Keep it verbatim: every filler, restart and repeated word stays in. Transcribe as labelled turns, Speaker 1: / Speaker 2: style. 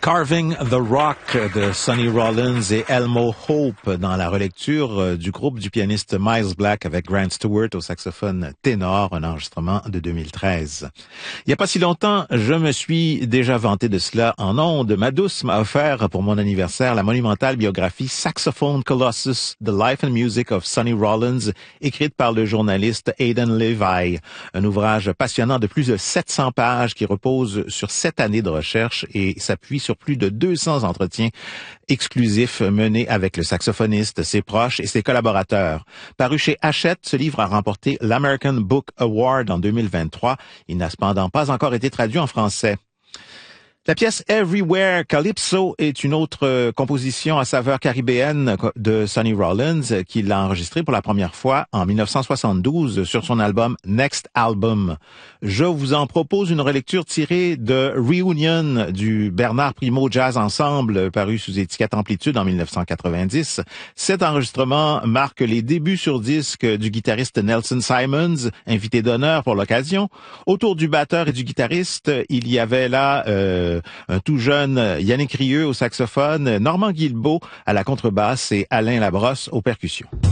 Speaker 1: Carving the Rock de Sonny Rollins et Elmo Hope dans la relecture du groupe du pianiste Miles Black avec Grant Stewart au saxophone ténor, un enregistrement de deux mille treize. Il n'y a pas si longtemps, je me suis déjà vanté de cela en ondes. Ma douce m'a offert pour mon anniversaire la monumentale biographie Saxophone Colossus, The Life and Music of Sonny Rollins, écrite par le journaliste Aidan Levi. Un ouvrage passionnant de plus de sept cents pages qui repose sur sept années de recherche et s'appuie sur plus de deux cents entretiens exclusifs menés avec le saxophoniste, ses proches et ses collaborateurs. Paru chez Hachette, ce livre a remporté l'American Book Award en deux mille vingt-trois. Il n'a cependant pas encore été traduit en français. La pièce Everywhere Calypso est une autre euh, composition à saveur caribéenne de Sonny Rollins qu'il a enregistrée pour la première fois en dix-neuf cent soixante-douze sur son album Next Album. Je vous en propose une relecture tirée de Reunion du Bernard Primo Jazz Ensemble paru sous étiquette Amplitude en dix-neuf cent quatre-vingt-dix. Cet enregistrement marque les débuts sur disque du guitariste Nelson Simons, invité d'honneur pour l'occasion. Autour du batteur et du guitariste, il y avait là euh, un tout jeune Yannick Rieu au saxophone, Normand Guilbeault à la contrebasse et Alain Labrosse aux percussions.